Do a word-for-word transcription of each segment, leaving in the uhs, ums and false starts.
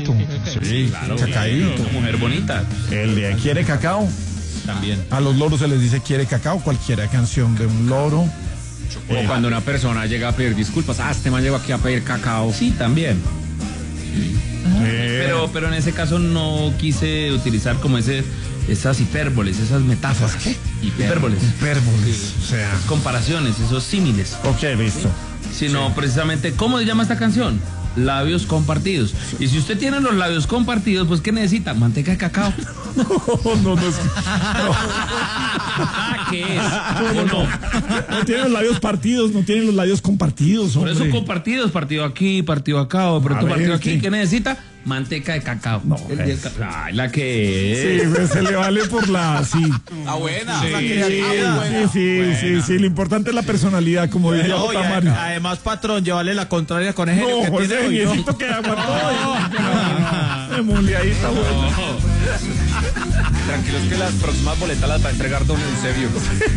cacaíto. Sí, claro, cacaíto. Una mujer bonita. El de ¿Quiere cacao? También. A los loros se les dice ¿quiere cacao? Cualquier canción de un loro. O eh, cuando una persona llega a pedir disculpas, ah, este man llegó aquí a pedir cacao. Sí, también. Eh. Pero, pero en ese caso no quise utilizar como ese, esas hipérboles, esas metáforas. ¿Qué? Hipérboles. Hipérboles. Sí. O sea. Comparaciones, esos símiles. Ok, listo. ¿Sí? Sino sí. precisamente, ¿cómo se llama esta canción? Labios compartidos. Sí. Y si usted tiene los labios compartidos, pues ¿qué necesita? Manteca de cacao. No, no, no. Es que, no. ¿Qué es? ¿Cómo no? No tiene los labios partidos, no tienen los labios compartidos, hombre. Por eso compartidos, partido aquí, partido acá, o pronto partido aquí. ¿Qué? ¿Qué necesita? Manteca de cacao. No, el es. De ca... Ay, la que es. Sí, pues se le vale por la, sí. Ah, buena. Sí, la sí, que sí, buena. sí, buena. sí, sí, lo importante es la personalidad, como diría no, J. Mario. Además, patrón, llévale la contraria con ese no, que José, tiene necesito no. que aguantó. De muleadita, bueno. Tranquilos que las próximas boletas las va a entregar don Eusebio.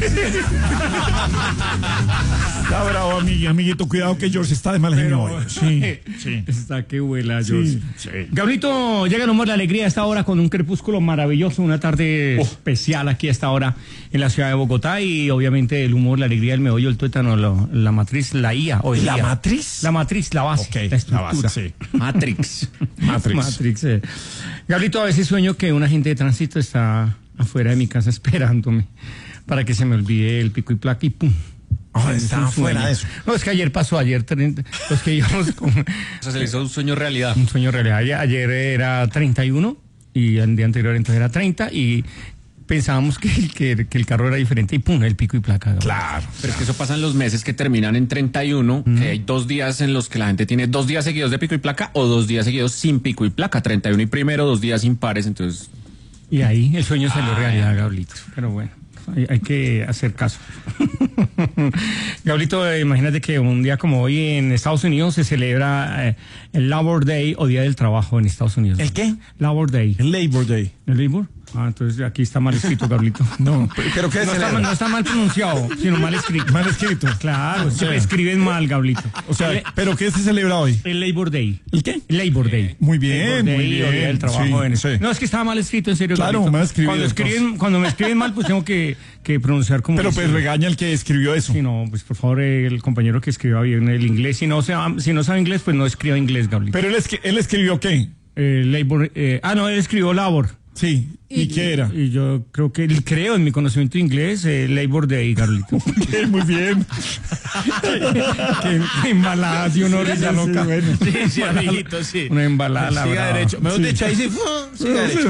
Está bravo, amiguito, amiguito, cuidado que George está de mal genio hoy. Sí, sí. Está que vuela, George. Sí, sí. Gabrielito, llega el humor, la alegría a esta hora con un crepúsculo maravilloso, una tarde oh. especial aquí a esta hora en la ciudad de Bogotá y obviamente el humor, la alegría, el meollo, el tuétano, lo, la matriz, la I A. O el ¿La I A. matriz? La matriz, la base, okay, la estructura. La base, sí. Matrix. Matrix. Matrix eh. Gabrielito, a veces sueño que un agente de tránsito está afuera de mi casa esperándome para que se me olvide el pico y placa y pum. Oh, está fuera de eso. No, es que ayer pasó, ayer los que íbamos con... O sea, se le hizo un sueño realidad. Un sueño realidad. Ayer, ayer era treinta y uno y el día anterior entonces era treinta y pensábamos que, que, que el carro era diferente y pum, el pico y placa. ¿No? Claro. Pero es que eso pasa en los meses que terminan en treinta y uno, mm. que hay dos días en los que la gente tiene dos días seguidos de pico y placa o dos días seguidos sin pico y placa. treinta y uno y primero, dos días impares, entonces... Y ahí el sueño salió ah, realidad, Gablito. Pero bueno, hay, hay que hacer caso. Gablito, eh, imagínate que un día como hoy en Estados Unidos se celebra eh, el Labor Day o Día del Trabajo en Estados Unidos. ¿El qué? Labor Day. El Labor Day. ¿El Labor? Ah, entonces aquí está mal escrito, Gablito. No, pero ¿qué no está, mal, no está mal pronunciado, sino mal escrito. Mal escrito. Claro, sí. Escriben mal, Gablito. O sea, el, ¿pero qué se celebra hoy? El Labor Day. ¿El qué? El Labor Day. Muy bien, Labor Day, muy bien. Día del Trabajo. Sí, en sí. No, es que estaba mal escrito, en serio, claro, Gablito. mal escribido. Cuando, escriben, cuando me escriben mal, pues tengo que, que pronunciar como... Pero pues regaña el que escribió eso. Sí, no, pues por favor, el compañero que escribió bien el inglés. Si no, sea, si no sabe inglés, pues no escriba inglés, Gablito. Pero él, es que, él escribió ¿qué? Eh, labor, eh, ah, no, él escribió Labor. Sí, ¿y, ¿y qué era? Y yo creo que, creo en mi conocimiento de inglés, eh, Labor Day, Gablito. Okay, muy bien. Qué, qué embalada, si uno risa loca. Sí, bueno. Sí, sí, amiguito, sí. Una embalada, la Siga brava. derecho. Mejor Sí. dicho, ahí sí, siga derecho.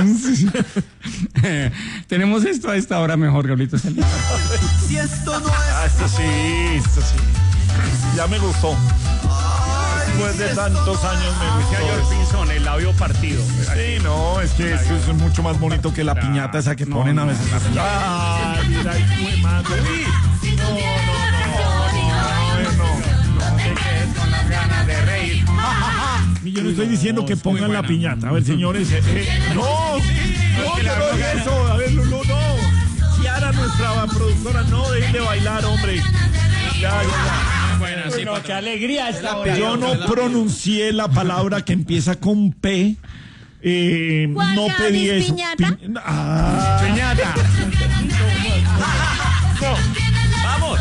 Tenemos esto a esta hora mejor, Gablito. Si esto no es... Ah, esto sí, esto sí. Ya me gustó. Después de tantos años me Decía George Pinzón, el labio partido. Sí, no, es que esto es mucho más bonito que la piñata esa que no, ponen a no, veces. no, Ah, mira, muy mal. No, no, no, no, no te quedes con las ganas de reír. Y yo no estoy diciendo que pongan la piñata. A ver, señores. Eh, eh, no, no, que no haga eso. A ver, Lulú, no. Kiara, nuestra productora, no dejen de bailar, hombre. Ya, ya, ya. Bueno, sí, Bueno, qué alegría esta hora. Yo no pronuncié la palabra que empieza con P. Eh, no pedí eso. ¿Piñata? Pi ah. Piñata. No. ¡Vamos!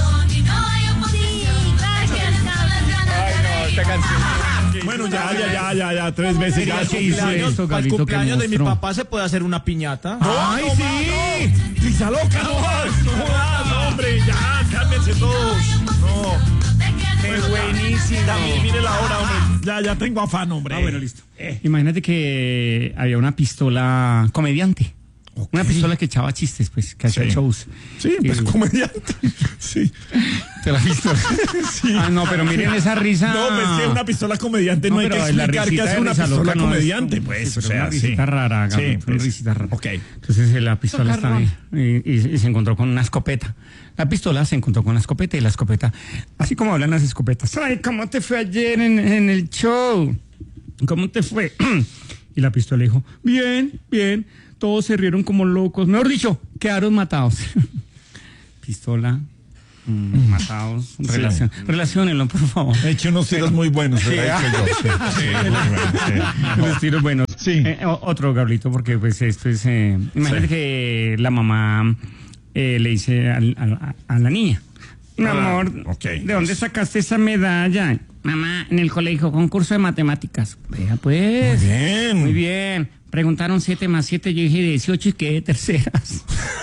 Ay, no, esta canción. Bueno, ya, ya, ya, ya, ya, tres veces ya. Para el Sí, sí. cumpleaños, esto, para el Gablito, cumpleaños que de mi mostró. papá se puede hacer una piñata. ¡Ay, sí! ¡Risa loca! ¡No más! ¡No más, hombre! ¡Ya, cálmense todos! ¡No! ¡Qué buenísimo! También mire la hora, hombre. Ya, ya tengo afán, hombre. Ah, bueno, listo. Eh. Imagínate que había una pistola comediante. Okay. Una pistola que echaba chistes, pues, que hacía sí. shows. Sí, pues y... comediante. Sí. ¿Te la has visto? Sí. Ah, no, pero miren esa risa. No, pues que una pistola comediante no, no hay que explicar que hace una pistola no comediante, es, pues, sí, o sea, una risita sí. rara, Gabriel, sí, pues, una risita rara. Ok. Entonces la pistola estaba ahí y, y, y se encontró con una escopeta. La pistola se encontró con la escopeta y la escopeta, así como hablan las escopetas. Ay, ¿cómo te fue ayer en, en el show? ¿Cómo te fue? Y la pistola dijo, bien, bien. Todos se rieron como locos. Mejor dicho, quedaron matados. Pistola, mmm, matados, sí. relación. Relaciónenlo, por favor. He hecho unos tiros muy buenos. Sí, he hecho yo. Sí, sí, muy bueno, sí. Unos tiros buenos. Sí. Eh, o- otro, Gabrielito, porque pues esto es... Eh, imagínate Sí. que la mamá eh, le dice al- al- a, a la niña, mi Ah, amor, ok. ¿de dónde sacaste esa medalla? Mamá, en el colegio, concurso de matemáticas. Vea pues. Muy bien. Muy bien. Preguntaron siete más siete, yo dije dieciocho y quedé terceras.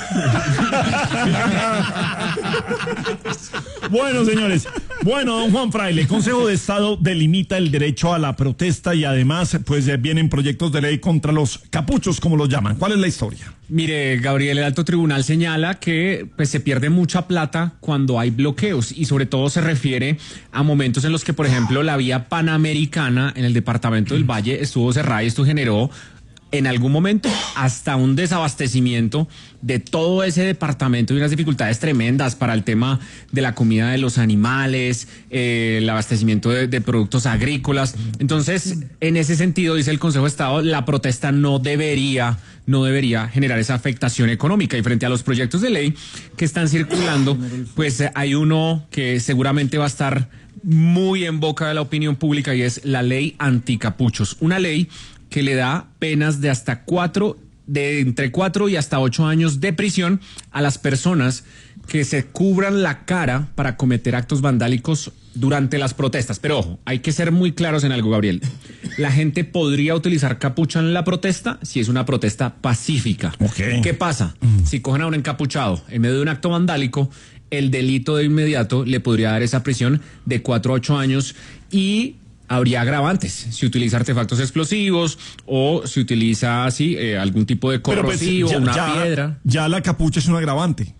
Bueno, señores. Bueno, don Juan Fraile, el Consejo de Estado delimita el derecho a la protesta y además, pues eh, vienen proyectos de ley contra los capuchos, como los llaman. ¿Cuál es la historia? Mire, Gabriel, el alto tribunal señala que pues, se pierde mucha plata cuando hay bloqueos y sobre todo se refiere a momentos en los que, por ejemplo, la vía panamericana en el departamento del Valle estuvo cerrada y esto generó en algún momento hasta un desabastecimiento de todo ese departamento y unas dificultades tremendas para el tema de la comida de los animales, eh, el abastecimiento de, de productos agrícolas. Entonces, en ese sentido, dice el Consejo de Estado, la protesta no debería, no debería generar esa afectación económica. Y frente a los proyectos de ley que están circulando, pues eh, hay uno que seguramente va a estar muy en boca de la opinión pública y es la ley anticapuchos. Una ley que le da penas de hasta cuatro, de entre cuatro y hasta ocho años de prisión a las personas que se cubran la cara para cometer actos vandálicos durante las protestas. Pero ojo, hay que ser muy claros en algo, Gabriel. La gente podría utilizar capucha en la protesta si es una protesta pacífica. Ok. ¿Qué pasa? Si cogen a un encapuchado en medio de un acto vandálico, el delito de inmediato le podría dar esa prisión de cuatro a ocho años y habría agravantes si utiliza artefactos explosivos o si utiliza así eh, algún tipo de Pero, pues, corrosivo, ya- una ya- piedra. Ya la capucha es un agravante.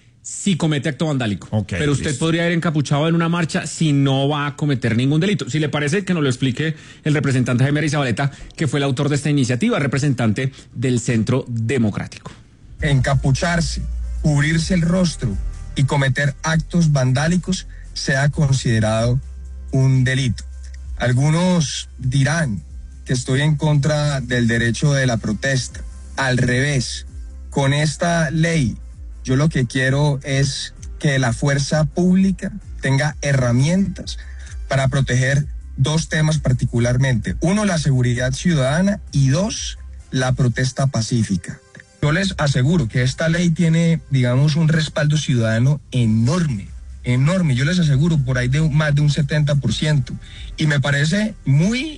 Si comete acto vandálico. Ok, Pero usted listo. podría ir encapuchado en una marcha si no va a cometer ningún delito. Si le parece, que nos lo explique el representante Jaime Arizabaleta, que fue el autor de esta iniciativa, representante del Centro Democrático. Encapucharse, cubrirse el rostro y cometer actos vandálicos sea considerado un delito. Algunos dirán que estoy en contra del derecho de la protesta. Al revés, con esta ley, yo lo que quiero es que la fuerza pública tenga herramientas para proteger dos temas particularmente. Uno, la seguridad ciudadana y dos, la protesta pacífica. Yo les aseguro que esta ley tiene, digamos, un respaldo ciudadano enorme. Enorme, yo les aseguro, por ahí de más de un setenta por ciento. Y me parece muy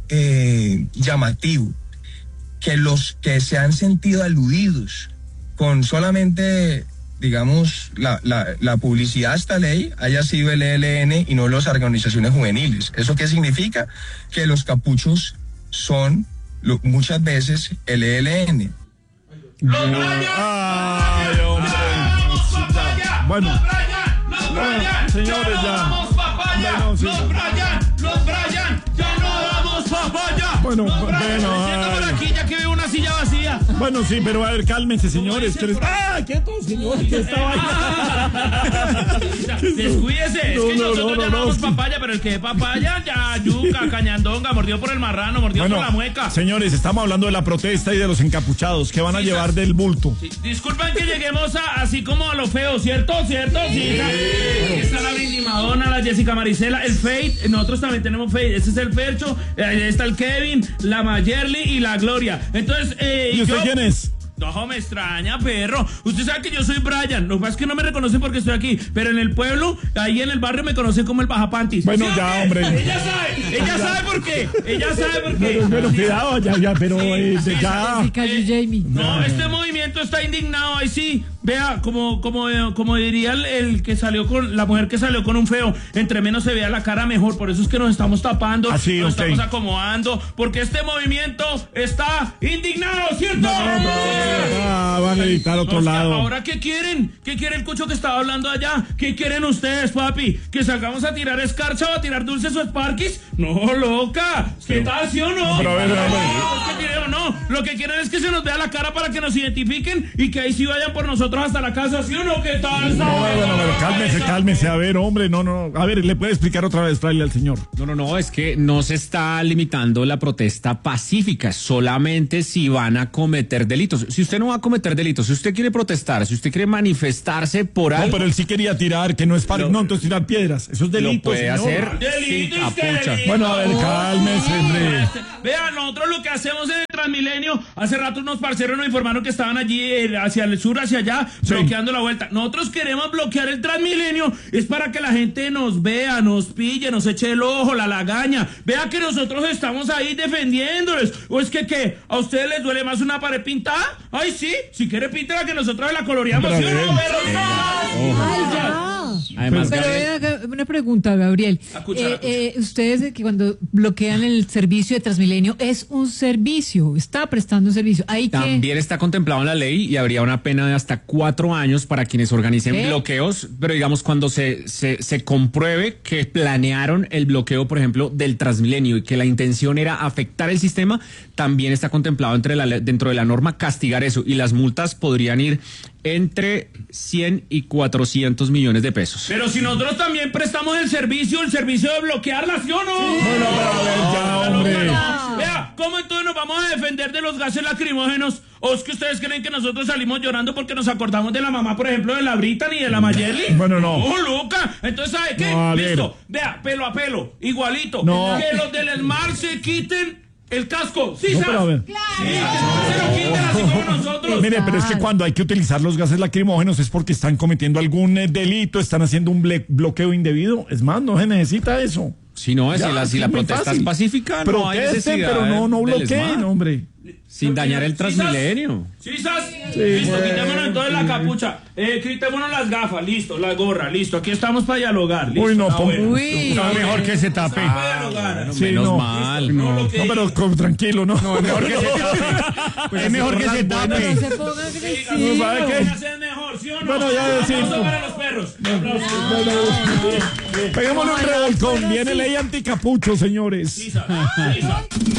eh, llamativo que los que se han sentido aludidos con solamente, digamos, la, la, la publicidad de esta ley haya sido el E L N y no las organizaciones juveniles. ¿Eso qué significa? Que los capuchos son lo, muchas veces el E L N. Ay, hombre. Bueno. Bueno, señores, ya. Bueno, sí. Los Brian, los Brian, ya no damos papaya. Bueno, Los Brian, bueno, me siento por ay. aquí ya que veo una silla vacía. Bueno, sí, pero a ver, cálmense, señores. dice Tres- por ahí? ¡Ah, quieto, señor! ¿Qué estaba ahí? Descuídese, es No, que no, nosotros no, ya no, no damos sí. papaya, pero el que es papaya, ya yuca, cañandonga, mordió por el marrano, mordió Bueno, por la mueca. señores, estamos hablando de la protesta y de los encapuchados. ¿Qué van a Sí, llevar sa- del bulto? Sí, disculpen que lleguemos a, así como a lo feo, ¿cierto? ¿Cierto? Sí. Aquí está la Britney Madonna, la Jessica Marisela, el Fade. Nosotros también tenemos Fade. Ese es el Fercho, eh, ahí está el Kevin, la Mayerly y la Gloria. Entonces, eh, ¿Y usted yo- quién es? No, me extraña, perro. Usted sabe que yo soy Brian. Lo que pasa es que no me reconocen porque estoy aquí. Pero en el pueblo, ahí en el barrio, me conocen como el Bajapantis. Bueno, ¿Sí o ya, qué? hombre. Ella sabe. Ella sabe por qué. Ella sabe por qué. Pero, pero cuidado, ya, ya, pero Sí, eh, sí, ya. Eh, No, este movimiento está indignado. Ahí sí. Vea, como, como, eh, como diría el, el que salió con, la mujer que salió con un feo. Entre menos se vea la cara, mejor. Por eso es que nos estamos tapando. Ah, sí, nos ok. estamos acomodando. Porque este movimiento está indignado, ¿cierto? Ah, van a editar otro No, es que lado. ¿ahora qué quieren? ¿Qué quiere el cucho que estaba hablando allá? ¿Qué quieren ustedes, papi? ¿Que salgamos a tirar escarcha o a tirar dulces o sparkis? No, loca. ¿Qué tal, sí o no? Pero a ver, a ver. No, es que quieren- no, lo que quieren es que se nos vea la cara para que nos identifiquen y que ahí sí vayan por nosotros hasta la casa, ¿sí o no? ¿Qué tal? No, bueno, bueno, cálmese, cálmese. A ver, hombre, no, no. A ver, ¿le puede explicar otra vez, Fraile, al señor? No, no, no, es que no se está limitando la protesta pacífica, solamente si van a cometer delitos. Si usted no va a cometer delitos, si usted quiere protestar, si usted quiere manifestarse por No, algo, pero él sí quería tirar, que no es para. Lo- No, entonces tirar piedras. Eso es delito, lo puede señor. hacer Delito, sin es que capucha. delito. Bueno, a ver, cálmese, hombre. Vea, nosotros lo que hacemos es Transmilenio. Hace rato unos parceros nos informaron que estaban allí eh, hacia el sur, hacia allá, sí, bloqueando la vuelta. Nosotros queremos bloquear el Transmilenio, es para que la gente nos vea, nos pille, nos eche el ojo, la lagaña, vea que nosotros estamos ahí defendiéndoles. ¿O es que qué? ¿A ustedes les duele más una pared pintada? Ay, sí, si quiere píntela que nosotros la coloreamos. ¿Sí o no? Ay, ya. Además, pero Gabriel, eh, una pregunta, Gabriel. Eh, eh, ustedes que cuando bloquean el servicio de Transmilenio es un servicio, está prestando un servicio. Hay también que... está contemplado en la ley y habría una pena de hasta cuatro años para quienes organicen ¿Qué? bloqueos, pero digamos cuando se, se, se compruebe que planearon el bloqueo, por ejemplo, del Transmilenio y que la intención era afectar el sistema, también está contemplado entre la, dentro de la norma castigar eso y las multas podrían ir entre cien y cuatrocientos millones de pesos. Pero si nosotros también prestamos el servicio, el servicio de bloquearla, ¿sí o no? Sí. Bueno, pero a ver, ya, hombre. No. Vea, ¿cómo entonces nos vamos a defender de los gases lacrimógenos? ¿O es que ustedes creen que nosotros salimos llorando porque nos acordamos de la mamá, por ejemplo, de la Brita ni de la Mayerly? Bueno, no. ¡Oh, Luca! Entonces, ¿sabe qué? No, Listo. Vea, pelo a pelo, igualito. No. Que los del ESMAD se quiten el casco. ¿Sí, No, sabes? pero a ver. Sí, que no se lo quiten así como nosotros. Mire, pero es que cuando hay que utilizar los gases lacrimógenos es porque están cometiendo algún eh, delito, están haciendo un ble- bloqueo indebido. Es más, no se necesita eso. Si no, Ya, si la, si es la muy protesta fácil. es pacífica, no hay Protesten, necesidad pero no, no del bloqueen, ESMAD. hombre. Sin dañar el Transmilenio. ¿Sí, Sas? Listo, quitémonos entonces la capucha. Eh, quitémonos las gafas, listo, la gorra, listo. Aquí estamos para dialogar. Listo. Uy, no, Ah, pon- bueno. Uy. No, mejor que se tape. Estamos para dialogar. Sí, Menos no. mal. No, lo que No, pero con- tranquilo, ¿no? No, es mejor que se tape. Pues es mejor así que por se las tape. buenas. No se ponga No, agresivo. ¿sabe qué? hacer mejor, ¿sí o no? Bueno, ya decimos. Aplauso para los perros. Aplausos. Peguémosle un revolcón. Viene ley anticapucho, señores. Sí, Sas. Sí, Sas.